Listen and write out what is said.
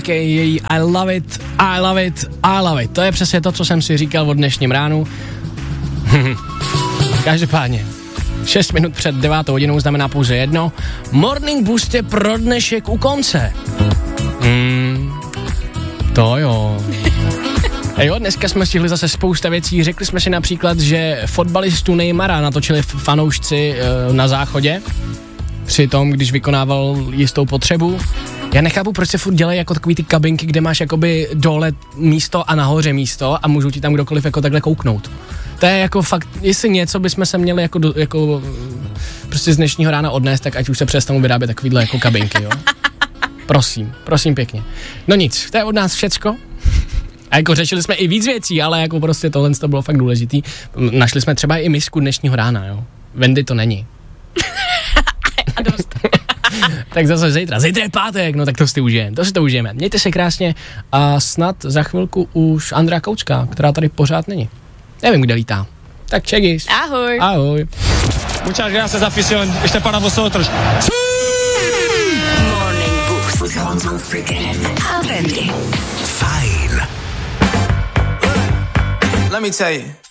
také její I love it, I love it, I love it. To je přesně to, co jsem si říkal od dnešním ránu. Každopádně, 6 minut před 9 hodinou znamená pouze jedno. Morning Boost je pro dnešek u konce. To jo. A jo, dneska jsme stihli zase spousta věcí. Řekli jsme si například, že fotbalistu Neymara natočili fanoušci na záchodě při tom, když vykonával jistou potřebu. Já nechápu, proč se furt dělají jako takový ty kabinky, kde máš jakoby dole místo a nahoře místo a můžou ti tam kdokoliv jako takhle kouknout. To je jako fakt, jestli něco bychom se měli jako prostě z dnešního rána odnést, tak ať už se přestanou vyrábět takovýhle jako kabinky, jo. Prosím pěkně. No nic, to je od nás všecko. A jako řešili jsme i víc věcí, ale jako prostě tohle to bylo fakt důležitý. Našli jsme třeba i misku dnešního rána, jo. Wendy to není. A dost. Tak zase zítra je pátek, no tak to si to užijeme. Mějte se krásně a snad za chvilku už Andrea Koučka, která tady pořád není. Nevím, kde lítá. Tak čegis. Ahoj. Ahoj. Muchas gracias, afición. Este para vosotros. Morning Boost with Honzo Freakin' and Wendy. Fajn. Let me tell you.